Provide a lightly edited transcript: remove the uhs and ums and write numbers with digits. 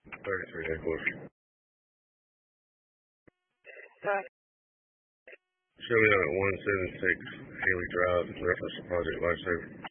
33 headquarters. Show me out at 176 Haley Drive, reference to Project Lifesaver.